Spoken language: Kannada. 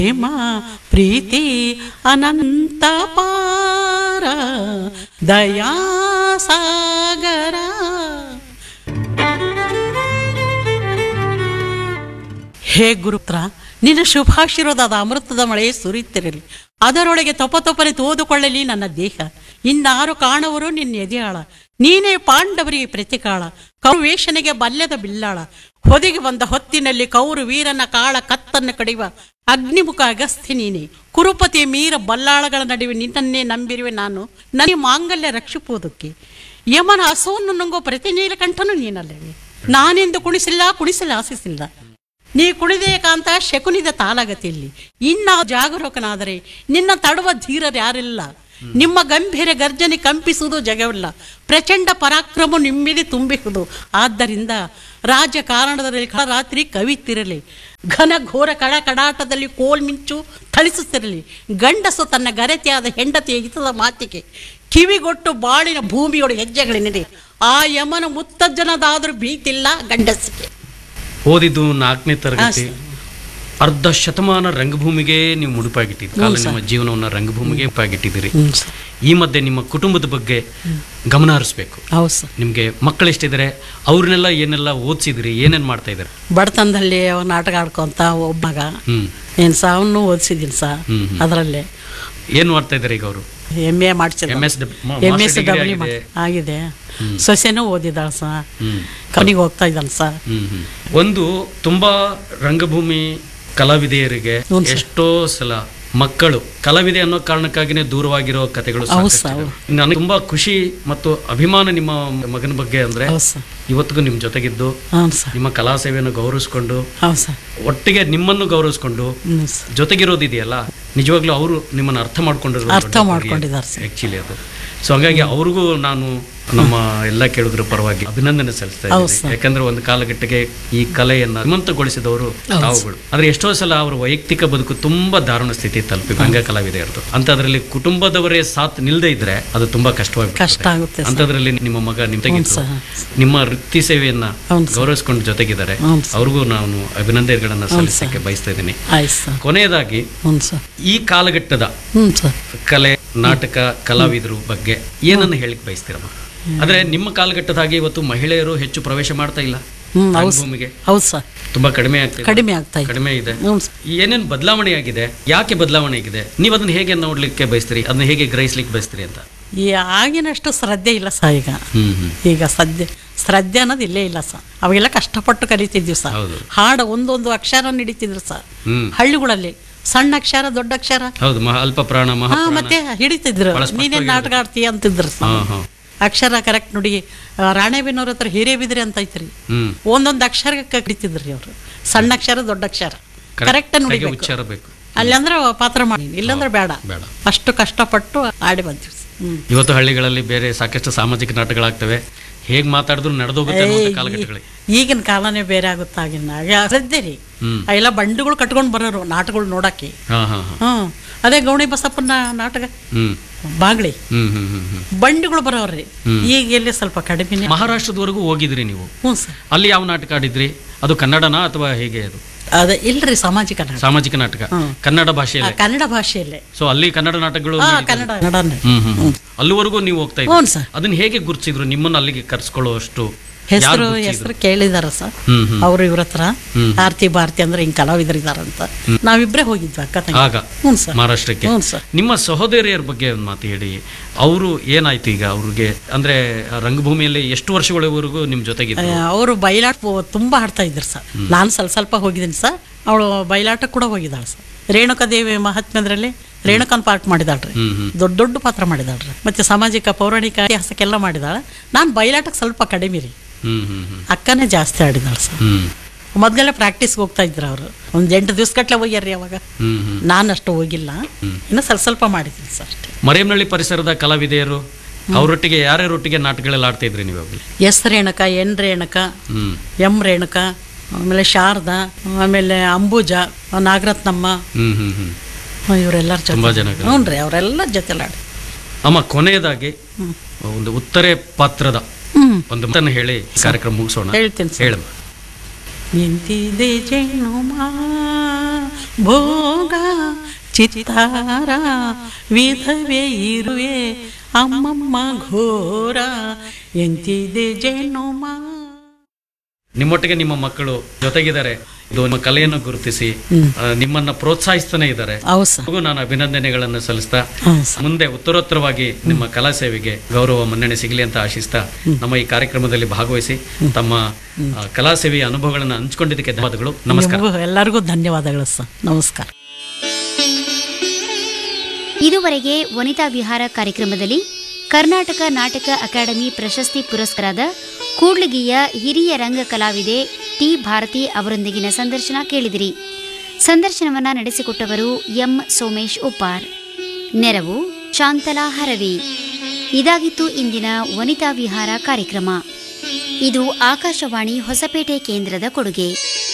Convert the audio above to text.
ಪ್ರೇಮ ಪ್ರೀತಿ ಅನಂತ ಪಾರ ದಯಾ ಸಾಗರ. ಹೇ ಗುರುಪುತ್ರ, ನಿನ್ನ ಶುಭಾಶೀರ್ವಾದದ ಅಮೃತದ ಮಳೆ ಸುರಿಯುತ್ತಿರಲಿ. ಅದರೊಳಗೆ ತೊಪತೊಪನೆ ತೋದುಕೊಳ್ಳಲಿ ನನ್ನ ದೇಹ. ಇನ್ನಾರು ಕಾಣವರು ನಿನ್ನ ಎದೆಯಾಳ. ನೀನೇ ಪಾಂಡವರಿಗೆ ಪ್ರತಿಕಾಳ. ಕೌರವೇಶನಿಗೆ ಬಲ್ಯದ ಬಿಲ್ಲಾಳ. ಹೊದಿಗೆ ಬಂದ ಹೊತ್ತಿನಲ್ಲಿ ಕೌರು ವೀರನ ಕಾಳ ಕತ್ತನ್ನು ಕಡಿಯುವ ಅಗ್ನಿಮುಖ ಅಗಸ್ತ್ಯ ನೀನೆ. ಕುರುಪತಿ ಮೀರ ಬಲ್ಲಾಳಗಳ ನಡುವೆ ನಿನ್ನನ್ನೇ ನಂಬಿರುವೆ ನಾನು, ನನಗೆ ಮಾಂಗಲ್ಯ ರಕ್ಷಿಸುವುದಕ್ಕೆ. ಯಮನ ಹಸುವನ್ನು ನುಂಗೋ ಪ್ರತಿ ನೀಲಕಂಠನು ನೀನಲ್ಲವೇ. ನಾನೆಂದು ಕುಣಿಸಲು ಆಶಿಸಿಲ್ಲ. ನೀ ಕುಣಿದೇ ಕಾಂತ ಶಕುನಿದ ತಾಲಗತಿಯಲ್ಲಿ. ಇನ್ನ ಜಾಗರೂಕನಾದರೆ ನಿನ್ನ ತಡುವ ಧೀರರು ಯಾರಿಲ್ಲ. ನಿಮ್ಮ ಗಂಭೀರ ಗರ್ಜನೆ ಕಂಪಿಸುವುದು ಜಗವಿಲ್ಲ. ಪ್ರಚಂಡ ಪರಾಕ್ರಮ ನಿಮ್ಮಿದೆ ತುಂಬಿಸುವುದು. ಆದ್ದರಿಂದ ರಾಜಕಾರಣದಲ್ಲಿ ರಾತ್ರಿ ಕವಿತಿರಲಿ. ಘನ ಘೋರ ಕಡಾಟದಲ್ಲಿ ಕೋಲ್ಮಿಂಚು ಥಳಿಸುತ್ತಿರಲಿ. ಗಂಡಸು ತನ್ನ ಗರತಿಯಾದ ಹೆಂಡತಿಯ ಹಿತದ ಮಾತಿಗೆ ಕಿವಿಗೊಟ್ಟು ಬಾಳಿನ ಭೂಮಿಯೊಳಗೆ ಹೆಜ್ಜೆಗಳೇನಿದೆ. ಆ ಯಮನ ಮುತ್ತಜ್ಜನದಾದರೂ ಭೀತಿಲ್ಲ ಗಂಡಸಿಗೆ. ಓದಿದ್ದು 4ನೇ ತರಗತಿ, ಅರ್ಧ ಶತಮಾನ ರಂಗಭೂಮಿಗೆ ನೀವು ಮುಡುಪಾಗಿಟ್ಟಿದ್ದೀರಿ. ನಿಮ್ಮ ಜೀವನವನ್ನು ರಂಗಭೂಮಿಗೆ ಮುಡುಪಾಗಿಟ್ಟಿದ್ದೀರಿ. ಈ ಮಧ್ಯೆ ನಿಮ್ಮ ಕುಟುಂಬದ ಬಗ್ಗೆ ಗಮನ ಹರಿಸ್ಬೇಕು. ನಿಮ್ಗೆ ಮಕ್ಕಳು ಎಷ್ಟಿದ್ದಾರೆ? ಅವ್ರನ್ನೆಲ್ಲ ಏನೆಲ್ಲ ಓದಿಸಿದ್ರಿ? ಏನೇನ್ ಮಾಡ್ತಾ ಇದಾರೆ? ಬಡತನದಲ್ಲಿ ನಾಟಕ ಆಡ್ಕೊಂತ ಒಬ್ಬ ಮಗ ಏನ್ ಸಾವನ್ನು ಓದಿಸಿದೀನಿ ಸಾ. ಅದರಲ್ಲೇ ಏನ್ ಮಾಡ್ತಾ ಇದಾರೆ ಈಗ ಅವರು? MA MSW ಆಗಿದೆ. ಸೊಸೆನೂ ಓದಿದಾಳ ಸ, ಕನಿಗೆ ಹೋಗ್ತಾ ಇದ್ದಾನೆ ಸ. ಒಂದು ತುಂಬಾ ರಂಗಭೂಮಿ ಕಲಾವಿದೆಯರಿಗೆ ಎಷ್ಟೋ ಸಲ ಮಕ್ಕಳು ಕಲಾವಿದೆ ಅನ್ನೋ ಕಾರಣಕ್ಕಾಗಿನೇ ದೂರವಾಗಿರೋ ಕಥೆಗಳು. ನನಗೆ ತುಂಬಾ ಖುಷಿ ಮತ್ತು ಅಭಿಮಾನ ನಿಮ್ಮ ಮಗನ ಬಗ್ಗೆ. ಅಂದ್ರೆ ಇವತ್ತಿಗೂ ನಿಮ್ ಜೊತೆಗಿದ್ದು ನಿಮ್ಮ ಕಲಾ ಸೇವೆಯನ್ನು ಗೌರವಿಸ್ಕೊಂಡು ಒಟ್ಟಿಗೆ ನಿಮ್ಮನ್ನು ಗೌರವಿಸ್ಕೊಂಡು ಜೊತೆಗಿರೋದಿದೆಯಲ್ಲ, ನಿಜವಾಗ್ಲೂ ಅವರು ನಿಮ್ಮನ್ನು ಅರ್ಥ ಮಾಡ್ಕೊಂಡಿದ್ದಾರೆ ಆಕ್ಚುಲಿ ಅದು. ಸೊ ಹಾಗಾಗಿ ಅವ್ರಿಗೂ ನಾನು ನಮ್ಮ ಎಲ್ಲ ಕೇಳುದ್ರ ಪರವಾಗಿ ಅಭಿನಂದನೆ ಸಲ್ಲಿಸ್ತಾ ಇದ್ದೀನಿ. ಯಾಕಂದ್ರೆ ಒಂದು ಕಾಲಘಟ್ಟಕ್ಕೆ ಈ ಕಲೆಯನ್ನ ಶ್ರೀಮಂತಗೊಳಿಸಿದವರು ತಾವುಗಳು. ಆದ್ರೆ ಎಷ್ಟೋ ಸಲ ಅವರ ವೈಯಕ್ತಿಕ ಬದುಕು ತುಂಬಾ ದಾರುಣ ಸ್ಥಿತಿ ತಲುಪಿ ರಂಗ ಕಲಾವಿದೆಯರದು. ಅಂತದ್ರಲ್ಲಿ ಕುಟುಂಬದವರೇ ಸಾಥ್ ನಿಲ್ದೇ ಇದ್ರೆ ಅದು ತುಂಬಾ ಕಷ್ಟ ಆಗುತ್ತೆ. ಅಂತದ್ರಲ್ಲಿ ನಿಮ್ಮ ಮಗ ನಿಮ್ಮ ವೃತ್ತಿ ಸೇವೆಯನ್ನ ಗೌರವಿಸ್ಕೊಂಡು ಜೊತೆಗಿದ್ದಾರೆ. ಅವ್ರಿಗೂ ನಾನು ಅಭಿನಂದನೆಗಳನ್ನ ಸಲ್ಲಿಸಕ್ಕೆ ಬಯಸ್ತಾ ಇದ್ದೀನಿ. ಕೊನೆಯದಾಗಿ ಈ ಕಾಲಘಟ್ಟದ ಕಲೆ ನಾಟಕ ಕಲಾವಿದರು ಬಗ್ಗೆ ಏನನ್ನ ಹೇಳಿಕ್ ಬಯಸ್ತೀರಮ್ಮ? ಅಂದ್ರೆ ನಿಮ್ಮ ಕಾಲಘಟ್ಟದ ಹಾಗೆ ಇವತ್ತು ಮಹಿಳೆಯರು ಹೆಚ್ಚು ಪ್ರವೇಶ ಮಾಡ್ತಾ ಇಲ್ಲ ಭೂಮಿಗೆ. ತುಂಬಾ ಕಡಿಮೆ ಇದೆ. ಏನೇನ್ ಬದಲಾವಣೆ ಆಗಿದೆ? ಯಾಕೆ ಬದಲಾವಣೆ ಆಗಿದೆ? ನೀವು ಅದನ್ನ ಹೇಗೆ ನೋಡ್ಲಿಕ್ಕೆ ಬಯಸ್ತೀರಿ? ಅದನ್ನ ಹೇಗೆ ಗ್ರಹಿಸ್ಲಿಕ್ಕೆ ಬಯಸ್ತೀರಿ ಅಂತ? ಆಗಿನಷ್ಟು ಶ್ರದ್ಧೆ ಇಲ್ಲ ಸ. ಈಗ ಶ್ರದ್ಧೆ ಅನ್ನೋದು ಇಲ್ಲೇ ಇಲ್ಲ ಸ. ಅವಾಗೆಲ್ಲ ಕಷ್ಟಪಟ್ಟು ಕಲಿತಿದ್ವಿ ಸ. ಹಾಡು ಒಂದೊಂದು ಅಕ್ಷರ ಹಿಡಿತಿದ್ರು ಸ. ಹಳ್ಳಿಗಳಲ್ಲಿ ಸಣ್ಣ ಅಕ್ಷರ ದೊಡ್ಡ ಅಕ್ಷರ ಅಲ್ಪ ಪ್ರಾಣ ಮತ್ತೆ ಹಿಡಿತಿದ್ರು. ನೀನೇನ್ ನಾಟಕ ಆಡ್ತೀಯ ಅಂತಿದ್ರು. ಅಕ್ಷರ ಕರೆಕ್ಟ್ ನೋಡಿ. ರಾಣೆಬೆನ್ನೂರ ಹತ್ರ ಹಿರೇಬಿದ್ರಿ ಅಂತ ಐತ್ರಿ. ಒಂದೊಂದು ಅಕ್ಷರ ಹಿಡಿತಿದ್ರಿ ಅವ್ರು. ಸಣ್ಣ ಅಕ್ಷರ ದೊಡ್ಡ ಅಕ್ಷರ ಕರೆಕ್ಟ್ ನುಡಿಬೇಕು. ಅಲ್ಲಿ ಅಂದ್ರೆ ಪಾತ್ರ ಮಾಡಿ, ಇಲ್ಲಾಂದ್ರೆ ಬೇಡ. ಅಷ್ಟು ಕಷ್ಟಪಟ್ಟು ಆಡಿ ಬಂದಿವಿ. ಇವತ್ತು ಹಳ್ಳಿಗಳಲ್ಲಿ ಬೇರೆ ಸಾಕಷ್ಟು ಸಾಮಾಜಿಕ ನಾಟಕಗಳಾಗ್ತವೆ. ಹೇಗ್ ಮಾತಾಡಿದ್ರು ನಡೆದೋಗುತ್ತೆ ಕಾಲಘಟ್ಟಗಳಿಗೆ. ಈಗಿನ ಕಾಲನೇ ಬೇರೆ ಆಗುತ್ತಾಗಿನ ಶ್ರದ್ಧೆ ರೀ. ಎಲ್ಲ ಬಂಡಿಗಳು ಕಟ್ಕೊಂಡ್ ಬರೋರು ನಾಟಕಗಳು ನೋಡಕ್ಕೆ. ಅದೇ ಗೌಣಿ ಬಸಪ್ಪನ ನಾಟಕ ಬಾಗ್ಳಿ ಬಂಡಿಗಳು ಬರೋವ್ರಿ. ಈಗ ಎಲ್ಲಿ ಸ್ವಲ್ಪ ಕಡಿಮೆ. ಮಹಾರಾಷ್ಟ್ರದವರೆಗೂ ಹೋಗಿದ್ರಿ ನೀವು? ಅಲ್ಲಿ ಯಾವ ನಾಟಕ ಆಡಿದ್ರಿ? ಅದು ಕನ್ನಡನಾ ಅಥವಾ ಹೇಗೆ? ಅದು ಅದ ಇಲ್ರಿ ಸಾಮಾಜಿಕ ನಾಟಕ ಕನ್ನಡ ಭಾಷೆಯಲ್ಲೇ. ಕನ್ನಡ ಭಾಷೆಯಲ್ಲೇ. ಸೊ ಅಲ್ಲಿ ಕನ್ನಡ ನಾಟಕಗಳು ಅಲ್ಲಿವರೆಗೂ ನೀವು ಹೋಗ್ತಾ ಇದ್ದೀರಿ. ಅದನ್ನ ಹೇಗೆ ಗುರುತಿಸಿದ್ರು? ನಿಮ್ಮನ್ನ ಅಲ್ಲಿಗೆ ಕರ್ಸ್ಕೊಳ್ಳುವಷ್ಟು ಹೆಸರು ಕೇಳಿದಾರ ಸರ್ ಅವ್ರು. ಇವ್ರ ಹತ್ರ ಆರ್ತಿ ಭಾರತಿ ಅಂದ್ರೆ ಹಿಂಗ್ ಕಲಾವಿದರಿದಾರಂತ ನಾವಿಬ್ರೇ ಹೋಗಿದ್ವಿ ಅಕ್ಕ ತಂಗಿ. ಆಗ ಮಹಾರಾಷ್ಟ್ರಕ್ಕೆ. ನಿಮ್ಮ ಸಹೋದರಿಯರ ಬಗ್ಗೆ ಒಂದು ಮಾತು ಹೇಳಿ. ಅವರು ಏನಾಯ್ತು ಈಗ? ಅವ್ರಿಗೆ ಅಂದ್ರೆ ರಂಗಭೂಮಿಯಲ್ಲಿ ಎಷ್ಟು ವರ್ಷಗಳವರೆಗೂ ನಿಮ್ ಜೊತೆಗೆ? ಅವರು ಬಯಲಾಟ ತುಂಬಾ ಆಡ್ತಾ ಇದ್ರು ಸರ್. ನಾನು ಸ್ವಲ್ಪ ಹೋಗಿದ್ದೀನಿ ಸರ್. ಅವಳು ಬಯಲಾಟ ಕೂಡ ಹೋಗಿದ್ದಾಳೆ ಸರ್. ರೇಣುಕಾದೇವಿ ಮಹಾತ್ಮ್ಯದ್ರಲ್ಲಿ ರೇಣುಕಾನ್ ಪಾರ್ಟ್ ಮಾಡಿದಾಳ್ರಿ. ದೊಡ್ಡ ಪಾತ್ರ ಮಾಡಿದಾಳ್ರಿ. ಮತ್ತೆ ಸಾಮಾಜಿಕ ಪೌರಾಣಿಕ ಇತಿಹಾಸಕ್ಕೆಲ್ಲ ಮಾಡಿದಾಳ. ನಾನು ಬಯಲಾಟಕ್ಕೆ ಸ್ವಲ್ಪ ಕಡಿಮೆ ರೀ. ಅಕ್ಕನೇ ಜಾಸ್ತಿ ಆಡಿದಾಳ ಸರ್. ಮೊದ್ಲೆಲ್ಲ ಪ್ರಾಕ್ಟೀಸ್ಗೆ ಹೋಗ್ತಾ ಇದ್ರು ಅವರು. ಒಂದ್ 8 ದಿವಸ ಗಟ್ಲೆ ಹೋಗ್ಯಾರ್ರಿ ಅವಾಗ. ನಾನು ಅಷ್ಟು ಹೋಗಿಲ್ಲ, ಇನ್ನು ಸ್ವಲ್ಪ ಮಾಡಿದ್ದೀನಿ ಸರ್ ಅಷ್ಟೇ. ಮರಿಯಮ್ನಳ್ಳಿ ಪರಿಸರದ ಕಲಾವಿದೆಯರು ಅವರೊಟ್ಟಿಗೆ ಯಾರ್ಯಾರೊಟ್ಟಿಗೆ ನಾಟಕಗಳೆಲ್ಲ ಆಡ್ತಾ ಇದ್ರಿ ನೀವು? S Renuka, N Renuka, M Renuka, ಆಮೇಲೆ ಶಾರದಾ, ಆಮೇಲೆ ಅಂಬುಜ, ನಾಗರತ್ನಮ್ಮ, ಇವರೆಲ್ಲರ ಜೊತೆ. ಹ್ಞೂನ್ರಿ, ಅವರೆಲ್ಲ ಜೊತೆಲಾಡಿ. ಅಮ್ಮ, ಕೊನೆಯದಾಗಿ ಒಂದು ಉತ್ತರೆ ಪಾತ್ರದ ಒಂದು ಮಾತನ್ನು ಹೇಳಿ ಕಾರ್ಯಕ್ರಮ ಮುಗಿಸೋಣ. ಹೇಳ್ತೀನಿ. ಹೇಳಮ್ಮ. ನಿಂತಿದೆ ಜೇನುಮ ಭೋಗ ಚಿತ್ತಾರ ವಿಧವೇ ಇರುವೆ ಅಮ್ಮಮ್ಮ ಘೋರ ಎಂತಿದೆ ಜನುಮ. ನಿಮ್ಮೊಟ್ಟಿಗೆ ನಿಮ್ಮ ಮಕ್ಕಳು ಜೊತೆಗಿದ್ದಾರೆ, ಇದು ನಿಮ್ಮ ಕಲೆಯನ್ನು ಗುರುತಿಸಿ ನಿಮ್ಮನ್ನ ಪ್ರೋತ್ಸಾಹಿಸ್ತಾನೆ ಇದ್ದಾರೆ. ನಾನು ಅಭಿನಂದನೆಗಳನ್ನು ಸಲ್ಲಿಸ್ತಾ ಮುಂದೆ ಉತ್ತರೋತ್ತರವಾಗಿ ನಿಮ್ಮ ಕಲಾ ಸೇವೆಗೆ ಗೌರವ ಮನ್ನಣೆ ಸಿಗಲಿ ಅಂತ ಆಶಿಸ್ತಾ ನಮ್ಮ ಈ ಕಾರ್ಯಕ್ರಮದಲ್ಲಿ ಭಾಗವಹಿಸಿ ತಮ್ಮ ಕಲಾ ಸೇವೆಯ ಅನುಭವಗಳನ್ನು ಹಂಚಿಕೊಂಡಿದ್ದಕ್ಕೆ ಧನ್ಯವಾದಗಳು. ನಮಸ್ಕಾರ. ಎಲ್ಲರಿಗೂ ಧನ್ಯವಾದಗಳು ಸರ್. ನಮಸ್ಕಾರ. ಇದುವರೆಗೆ ವನಿತಾ ವಿಹಾರ ಕಾರ್ಯಕ್ರಮದಲ್ಲಿ ಕರ್ನಾಟಕ ನಾಟಕ ಅಕಾಡೆಮಿ ಪ್ರಶಸ್ತಿ ಪುರಸ್ಕೃತರಾದ ಕೂಡ್ಲಿಗಿಯ ಹಿರಿಯ ರಂಗ ಕಲಾವಿದೆ ಟಿ ಭಾರತಿ ಅವರೊಂದಿಗಿನ ಸಂದರ್ಶನ ಕೇಳಿದಿರಿ. ಸಂದರ್ಶನವನ್ನ ನಡೆಸಿಕೊಟ್ಟವರು ಎಂ ಸೋಮೇಶ್ ಉಪ್ಪಾರ್. ನೆರವು ಶಾಂತಲಾ ಹರವಿ. ಇದಾಗಿತ್ತು ಇಂದಿನ ವನಿತಾ ವಿಹಾರ ಕಾರ್ಯಕ್ರಮ. ಇದು ಆಕಾಶವಾಣಿ ಹೊಸಪೇಟೆ ಕೇಂದ್ರದ ಕೊಡುಗೆ.